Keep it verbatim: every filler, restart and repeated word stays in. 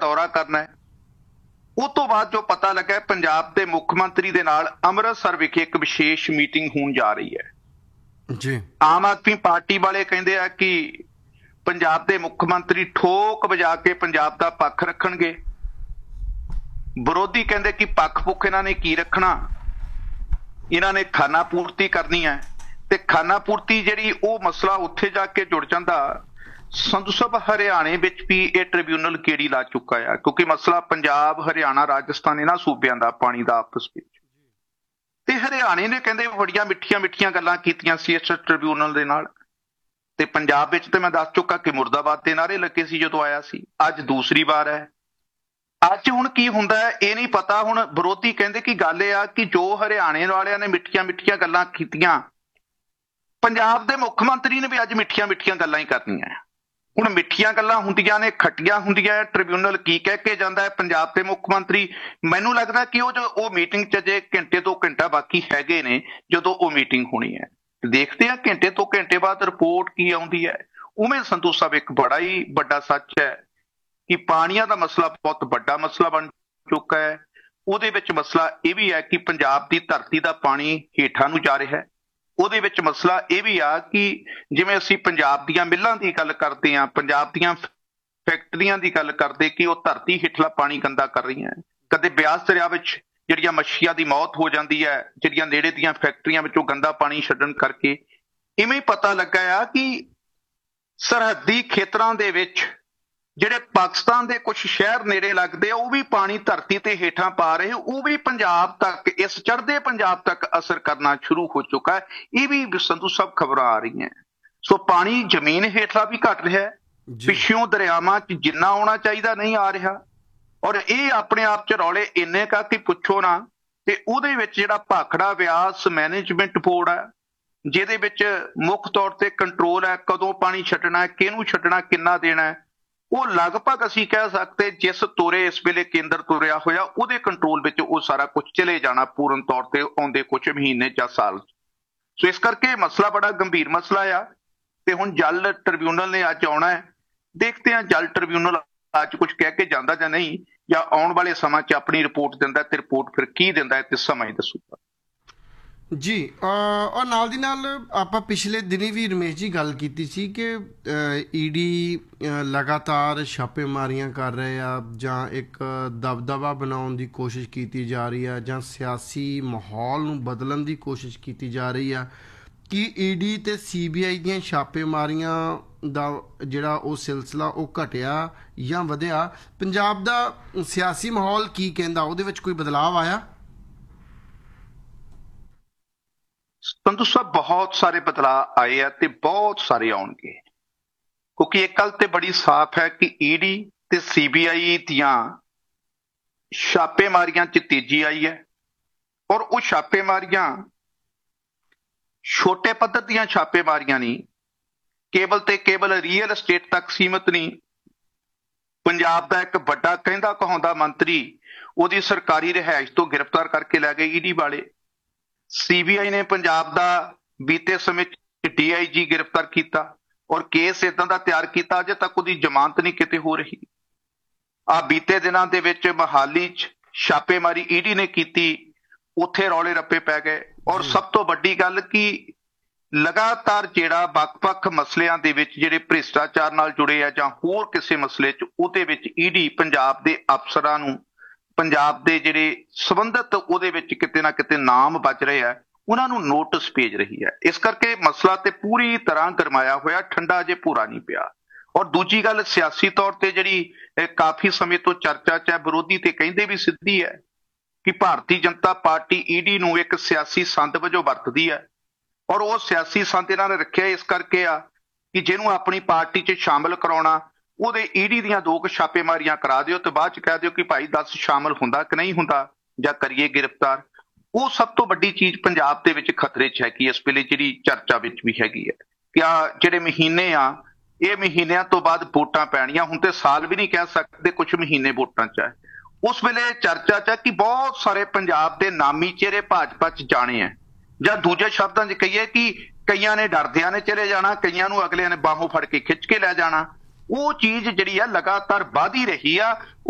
ਦੌਰਾ ਕਰਨਾ ਹੈ। ਉਹ ਤੋਂ ਬਾਅਦ ਜੋ ਪਤਾ ਲੱਗਾ ਪੰਜਾਬ ਦੇ ਮੁੱਖ ਮੰਤਰੀ ਦੇ ਨਾਲ ਅੰਮ੍ਰਿਤਸਰ ਵਿਖੇ ਇੱਕ ਵਿਸ਼ੇਸ਼ ਮੀਟਿੰਗ ਹੋਣ ਜਾ ਰਹੀ ਹੈ ਜੀ। ਆਮ ਆਦਮੀ ਪਾਰਟੀ ਵਾਲੇ ਕਹਿੰਦੇ ਆ ਕਿ ਪੰਜਾਬ ਦੇ ਮੁੱਖ ਮੰਤਰੀ ਠੋਕ ਵਜਾ ਕੇ ਪੰਜਾਬ ਦਾ ਪੱਖ ਰੱਖਣਗੇ। ਵਿਰੋਧੀ ਕਹਿੰਦੇ ਕਿ ਪੱਖ ਪੁੱਖ ਇਹਨਾਂ ਨੇ ਕੀ ਰੱਖਣਾ, ਇਹਨਾਂ ਨੇ ਖਾਨਾ ਪੂਰਤੀ ਕਰਨੀ ਹੈ। ਤੇ ਖਾਨਾ ਪੂਰਤੀ ਜਿਹੜੀ ਉਹ ਮਸਲਾ ਉੱਥੇ ਜਾ ਕੇ ਜੁੜ ਜਾਂਦਾ। ਸੰਧੂ ਸਾਹਿਬ ਹਰਿਆਣੇ ਵਿੱਚ ਵੀ ਇਹ ਟ੍ਰਿਬਿਊਨਲ ਕਿਹੜੀ ਲਾ ਚੁੱਕਾ ਆ, ਕਿਉਂਕਿ ਮਸਲਾ ਪੰਜਾਬ ਹਰਿਆਣਾ ਰਾਜਸਥਾਨ ਇਹਨਾਂ ਸੂਬਿਆਂ ਦਾ ਪਾਣੀ ਦਾ ਆਪਸ ਵਿੱਚ। ਤੇ ਹਰਿਆਣੇ ਨੇ ਕਹਿੰਦੇ ਬੜੀਆਂ ਮਿੱਠੀਆਂ ਮਿੱਠੀਆਂ ਗੱਲਾਂ ਕੀਤੀਆਂ ਸੀ ਇਸ ਟ੍ਰਿਬਿਊਨਲ ਦੇ ਨਾਲ। ਤੇ ਪੰਜਾਬ ਵਿੱਚ ਤੇ ਮੈਂ ਦੱਸ ਚੁੱਕਾ ਕਿ ਮੁਰਦਾਬਾਦ ਦੇ ਨਾਅਰੇ ਲੱਗੇ ਸੀ ਜਦੋਂ ਆਇਆ ਸੀ। ਅੱਜ ਦੂਸਰੀ ਵਾਰ ਹੈ। ਅੱਜ ਹੁਣ ਕੀ ਹੁੰਦਾ ਹੈ ਇਹ ਨਹੀਂ ਪਤਾ। ਹੁਣ ਵਿਰੋਧੀ ਕਹਿੰਦੇ ਕਿ ਗੱਲ ਇਹ ਆ ਕਿ ਜੋ ਹਰਿਆਣੇ ਵਾਲਿਆਂ ਨੇ ਮਿੱਠੀਆਂ ਮਿੱਠੀਆਂ ਗੱਲਾਂ ਕੀਤੀਆਂ, ਪੰਜਾਬ ਦੇ ਮੁੱਖ ਮੰਤਰੀ ਨੇ ਵੀ ਅੱਜ ਮਿੱਠੀਆਂ ਮਿੱਠੀਆਂ ਗੱਲਾਂ ਹੀ ਕਰਨੀਆਂ। ਹੁਣ ਮਿੱਠੀਆਂ ਗੱਲਾਂ ਹੁੰਦੀਆਂ ਨੇ, ਖੱਟੀਆਂ ਹੁੰਦੀਆਂ ਹੈ। ਟ੍ਰਿਬਿਊਨਲ ਕੀ ਕਹਿ ਕੇ ਜਾਂਦਾ ਹੈ ਪੰਜਾਬ ਦੇ ਮੁੱਖ ਮੰਤਰੀ? ਮੈਨੂੰ ਲੱਗਦਾ ਕਿ ਉਹ ਜੋ ਉਹ ਮੀਟਿੰਗ 'ਚ ਜੇ ਘੰਟੇ ਦੋ ਘੰਟਾ ਬਾਕੀ ਹੈਗੇ ਨੇ ਜਦੋਂ ਉਹ ਮੀਟਿੰਗ ਹੋਣੀ ਹੈ। ਦੇਖਦੇ ਆ ਘੰਟੇ ਤੋਂ ਘੰਟੇ ਬਾਅਦ ਰਿਪੋਰਟ ਕੀ ਆਉਂਦੀ ਹੈ। ਉਵੇਂ ਸੰਧੂ ਸਾਹਿਬ ਇੱਕ ਬੜਾ ਹੀ ਵੱਡਾ ਸੱਚ ਹੈ ਕਿ ਪਾਣੀਆਂ ਦਾ ਮਸਲਾ ਬਹੁਤ ਵੱਡਾ ਮਸਲਾ ਬਣ ਚੁੱਕਾ ਹੈ। ਉਹਦੇ ਵਿੱਚ ਮਸਲਾ ਇਹ ਵੀ ਹੈ ਕਿ ਪੰਜਾਬ ਦੀ ਧਰਤੀ ਦਾ ਪਾਣੀ ਹੇਠਾਂ ਨੂੰ ਜਾ ਰਿਹਾ ਹੈ। ਉਹਦੇ ਵਿੱਚ ਮਸਲਾ ਇਹ ਵੀ ਆ ਕਿ ਜਿਵੇਂ ਅਸੀਂ ਪੰਜਾਬ ਦੀਆਂ ਮਿੱਲਾਂ ਦੀ ਗੱਲ ਕਰਦੇ ਹਾਂ, ਪੰਜਾਬ ਦੀਆਂ ਫੈਕਟਰੀਆਂ ਦੀ ਗੱਲ ਕਰਦੇ ਕਿ ਉਹ ਧਰਤੀ ਹੇਠਲਾ ਪਾਣੀ ਗੰਦਾ ਕਰ ਰਹੀਆਂ। ਕਦੇ ਬਿਆਸ ਦਰਿਆ ਵਿੱਚ ਜਿਹੜੀਆਂ ਮੱਛੀਆਂ ਦੀ ਮੌਤ ਹੋ ਜਾਂਦੀ ਹੈ, ਜਿਹੜੀਆਂ ਨੇੜੇ ਦੀਆਂ ਫੈਕਟਰੀਆਂ ਵਿੱਚੋਂ ਗੰਦਾ ਪਾਣੀ ਛੱਡਣ ਕਰਕੇ। ਇਵੇਂ ਹੀ ਪਤਾ ਲੱਗਾ ਆ ਕਿ ਸਰਹੱਦੀ ਖੇਤਰਾਂ ਦੇ ਵਿੱਚ ਜਿਹੜੇ ਪਾਕਿਸਤਾਨ ਦੇ ਕੁਝ ਸ਼ਹਿਰ ਨੇੜੇ ਲੱਗਦੇ ਆ, ਉਹ ਵੀ ਪਾਣੀ ਧਰਤੀ ਤੇ ਹੇਠਾਂ ਪਾ ਰਹੇ, ਉਹ ਵੀ ਪੰਜਾਬ ਤੱਕ, ਇਸ ਚੜ੍ਹਦੇ ਪੰਜਾਬ ਤੱਕ ਅਸਰ ਕਰਨਾ ਸ਼ੁਰੂ ਹੋ ਚੁੱਕਾ ਹੈ। ਇਹ ਵੀ ਸੰਧੂ ਸਾਹਿਬ ਖਬਰਾਂ ਆ ਰਹੀਆਂ। ਸੋ ਪਾਣੀ ਜ਼ਮੀਨ ਹੇਠਲਾ ਵੀ ਘਟ ਰਿਹਾ ਹੈ, ਪਿੱਛੋਂ ਦਰਿਆਵਾਂ 'ਚ ਜਿੰਨਾ ਆਉਣਾ ਚਾਹੀਦਾ ਨਹੀਂ ਆ ਰਿਹਾ। ਔਰ ਇਹ ਆਪਣੇ ਆਪ 'ਚ ਰੌਲੇ ਇੰਨੇ ਕਾ ਕਿ ਪੁੱਛੋ ਨਾ। ਤੇ ਉਹਦੇ ਵਿੱਚ ਜਿਹੜਾ ਭਾਖੜਾ ਬਿਆਸ ਮੈਨੇਜਮੈਂਟ ਬੋਰਡ ਹੈ, ਜਿਹਦੇ ਵਿੱਚ ਮੁੱਖ ਤੌਰ ਤੇ ਕੰਟਰੋਲ ਹੈ, ਕਦੋਂ ਪਾਣੀ ਛੱਡਣਾ, ਕਿਹਨੂੰ ਛੱਡਣਾ, ਕਿੰਨਾ ਦੇਣਾ ਹੈ, ਉਹ ਲਗਭਗ ਅਸੀਂ ਕਹਿ ਸਕਦੇ ਜਿਸ ਤੁਰੇ ਇਸ ਵੇਲੇ ਕੇਂਦਰ ਤੁਰਿਆ ਹੋਇਆ ਉਹਦੇ ਕੰਟਰੋਲ ਵਿੱਚ ਉਹ ਸਾਰਾ ਕੁਝ ਚਲੇ ਜਾਣਾ ਪੂਰਨ ਤੌਰ ਤੇ ਆਉਂਦੇ ਕੁਝ ਮਹੀਨੇ ਜਾਂ ਸਾਲ। ਸੋ ਇਸ ਕਰਕੇ ਮਸਲਾ ਬੜਾ ਗੰਭੀਰ ਮਸਲਾ ਆ। ਤੇ ਹੁਣ ਜਲ ਟ੍ਰਿਬਿਊਨਲ ਨੇ ਅੱਜ ਆਉਣਾ ਹੈ। ਦੇਖਦੇ ਹਾਂ ਜਲ ਟ੍ਰਿਬਿਊਨਲ ਅੱਜ ਕੁਝ ਕਹਿ ਕੇ ਜਾਂਦਾ ਜਾਂ ਨਹੀਂ, ਜਾਂ ਆਉਣ ਵਾਲੇ ਸਮਾਂ 'ਚ ਆਪਣੀ ਰਿਪੋਰਟ ਦਿੰਦਾ ਤੇ ਰਿਪੋਰਟ ਫਿਰ ਕੀ ਦਿੰਦਾ ਹੈ ਤੇ ਸਮਾਂ ਹੀ ਦੱਸੂਗਾ ਜੀ। ਔਰ ਨਾਲ ਦੀ ਨਾਲ ਆਪਾਂ ਪਿਛਲੇ ਦਿਨੀ ਵੀ ਰਮੇਸ਼ ਜੀ ਗੱਲ ਕੀਤੀ ਸੀ ਕਿ ਈਡੀ ਲਗਾਤਾਰ ਛਾਪੇਮਾਰੀਆਂ ਕਰ ਰਹੇ ਆ, ਜਾਂ ਇੱਕ ਦਬਦਬਾ ਬਣਾਉਣ ਦੀ ਕੋਸ਼ਿਸ਼ ਕੀਤੀ ਜਾ ਰਹੀ ਆ, ਜਾਂ ਸਿਆਸੀ ਮਾਹੌਲ ਨੂੰ ਬਦਲਣ ਦੀ ਕੋਸ਼ਿਸ਼ ਕੀਤੀ ਜਾ ਰਹੀ ਆ। ਕਿ ਈਡੀ ਤੇ ਸੀਬੀਆਈ ਦੀਆਂ ਛਾਪੇਮਾਰੀਆਂ ਦਾ ਜਿਹੜਾ ਉਹ ਸਿਲਸਿਲਾ ਉਹ ਘਟਿਆ ਜਾਂ ਵਧਿਆ? ਪੰਜਾਬ ਦਾ ਸਿਆਸੀ ਮਾਹੌਲ ਕੀ ਕਹਿੰਦਾ? ਉਹਦੇ ਵਿੱਚ ਕੋਈ ਬਦਲਾਵ ਆਇਆ? ਸੰਧੂ ਸਾਹਿਬ ਬਹੁਤ ਸਾਰੇ ਬਦਲਾਅ ਆਏ ਆ ਤੇ ਬਹੁਤ ਸਾਰੇ ਆਉਣਗੇ, ਕਿਉਂਕਿ ਇੱਕ ਗੱਲ ਤੇ ਬੜੀ ਸਾਫ਼ ਹੈ ਕਿ ਈਡੀ ਤੇ ਸੀਬੀਆਈ ਦੀਆਂ ਛਾਪੇਮਾਰੀਆਂ 'ਚ ਤੇਜ਼ੀ ਆਈ ਹੈ। ਔਰ ਉਹ ਛਾਪੇਮਾਰੀਆਂ ਛੋਟੇ ਪੱਧਰ ਦੀਆਂ ਛਾਪੇਮਾਰੀਆਂ ਨਹੀਂ, ਕੇਵਲ ਤੇ ਕੇਵਲ ਰੀਅਲ ਅਸਟੇਟ ਤੱਕ ਸੀਮਤ ਨਹੀਂ। ਪੰਜਾਬ ਦਾ ਇੱਕ ਵੱਡਾ ਕਹਿੰਦਾ ਕਹਾਉਂਦਾ ਮੰਤਰੀ ਉਹਦੀ ਸਰਕਾਰੀ ਰਿਹਾਇਸ਼ ਤੋਂ ਗ੍ਰਿਫਤਾਰ ਕਰਕੇ ਲੈ ਗਏ ਈਡੀ ਵਾਲੇ। ਸੀਬੀਆਈ ਨੇ ਪੰਜਾਬ ਦਾ ਬੀਤੇ ਸਮੇਂ 'ਚ ਡੀ ਆਈ ਜੀ ਗ੍ਰਿਫਤਾਰ ਕੀਤਾ ਔਰ ਕੇਸ ਇਦਾਂ ਦਾ ਤਿਆਰ ਕੀਤਾ ਅਜੇ ਤੱਕ ਉਹਦੀ ਜ਼ਮਾਨਤ ਨਹੀਂ ਕਿਤੇ ਹੋ ਰਹੀ। ਆ ਬੀਤੇ ਦਿਨਾਂ ਦੇ ਵਿੱਚ ਮੋਹਾਲੀ 'ਚ ਛਾਪੇਮਾਰੀ ਈਡੀ ਨੇ ਕੀਤੀ, ਉੱਥੇ ਰੌਲੇ ਰੱਪੇ ਪੈ ਗਏ। ਔਰ ਸਭ ਤੋਂ ਵੱਡੀ ਗੱਲ ਕਿ ਲਗਾਤਾਰ ਜਿਹੜਾ ਵੱਖ-ਵੱਖ ਮਸਲਿਆਂ ਦੇ ਵਿੱਚ ਜਿਹੜੇ ਭ੍ਰਿਸ਼ਟਾਚਾਰ ਨਾਲ ਜੁੜੇ ਆ ਜਾਂ ਹੋਰ ਕਿਸੇ ਮਸਲੇ 'ਚ, ਉਹਦੇ ਵਿੱਚ ਈਡੀ ਪੰਜਾਬ ਦੇ ਅਫਸਰਾਂ ਨੂੰ, ਪੰਜਾਬ ਦੇ ਜਿਹੜੇ ਸੰਬੰਧਿਤ ਉਹਦੇ ਵਿੱਚ ਕਿਤੇ ਨਾ ਕਿਤੇ ਨਾਮ ਬਚ ਰਹੇ ਆ, ਉਹਨਾਂ ਨੂੰ ਨੋਟਿਸ ਭੇਜ ਰਹੀ ਹੈ। ਇਸ ਕਰਕੇ ਮਸਲਾ ਤੇ ਪੂਰੀ ਤਰ੍ਹਾਂ ਗਰਮਾਇਆ ਹੋਇਆ, ਠੰਡਾ ਅਜੇ ਪੂਰਾ ਨਹੀਂ ਪਿਆ। ਔਰ ਦੂਜੀ ਗੱਲ ਸਿਆਸੀ ਤੌਰ ਤੇ ਜਿਹੜੀ ਕਾਫੀ ਸਮੇਂ ਤੋਂ ਚਰਚਾ 'ਚ ਹੈ, ਵਿਰੋਧੀ ਤੇ ਕਹਿੰਦੇ ਵੀ ਸਿੱਧੀ ਹੈ ਕਿ ਭਾਰਤੀ ਜਨਤਾ ਪਾਰਟੀ ਈਡੀ ਨੂੰ ਇੱਕ ਸਿਆਸੀ ਸੰਦ ਵਜੋਂ ਵਰਤਦੀ ਹੈ। ਔਰ ਉਹ ਸਿਆਸੀ ਸੰਦ ਇਹਨਾਂ ਨੇ ਰੱਖਿਆ ਇਸ ਕਰਕੇ ਆ ਕਿ ਜਿਹਨੂੰ ਆਪਣੀ ਪਾਰਟੀ 'ਚ ਸ਼ਾਮਲ ਕਰਾਉਣਾ, ਉਹਦੇ ਈਡੀ ਦੀਆਂ ਦੋ ਕੁ ਛਾਪੇਮਾਰੀਆਂ ਕਰਾ ਦਿਓ ਤੇ ਬਾਅਦ 'ਚ ਕਹਿ ਦਿਓ ਕਿ ਭਾਈ ਦੱਸ ਸ਼ਾਮਲ ਹੁੰਦਾ ਕਿ ਨਹੀਂ ਹੁੰਦਾ ਜਾਂ ਕਰੀਏ ਗ੍ਰਿਫਤਾਰ। ਉਹ ਸਭ ਤੋਂ ਵੱਡੀ ਚੀਜ਼ ਪੰਜਾਬ ਦੇ ਵਿੱਚ ਖਤਰੇ 'ਚ ਹੈ ਕਿ ਇਸ ਵੇਲੇ ਜਿਹੜੀ ਚਰਚਾ ਵਿੱਚ ਵੀ ਹੈਗੀ ਹੈ ਕਿ ਆ ਜਿਹੜੇ ਮਹੀਨੇ ਆ, ਇਹ ਮਹੀਨਿਆਂ ਤੋਂ ਬਾਅਦ ਵੋਟਾਂ ਪੈਣੀਆਂ। ਹੁਣ ਤੇ ਸਾਲ ਵੀ ਨਹੀਂ ਕਹਿ ਸਕਦੇ, ਕੁਝ ਮਹੀਨੇ ਵੋਟਾਂ 'ਚ ਹੈ। ਉਸ ਵੇਲੇ ਚਰਚਾ 'ਚ ਹੈ ਕਿ ਬਹੁਤ ਸਾਰੇ ਪੰਜਾਬ ਦੇ ਨਾਮੀ ਚਿਹਰੇ ਭਾਜਪਾ 'ਚ ਜਾਣੇ ਆ, ਜਾਂ ਦੂਜੇ ਸ਼ਬਦਾਂ 'ਚ ਕਹੀਏ ਕਿ ਕਈਆਂ ਨੇ ਡਰਦਿਆਂ ਨੇ ਚਲੇ ਜਾਣਾ, ਕਈਆਂ ਨੂੰ ਅਗਲਿਆਂ ਨੇ ਬਾਹੋਂ ਫੜ ਕੇ ਖਿੱਚ ਕੇ ਲੈ ਜਾਣਾ। ਉਹ ਚੀਜ਼ ਜਿਹੜੀ ਆ ਲਗਾਤਾਰ ਵਧ ਹੀ ਰਹੀ ਆ।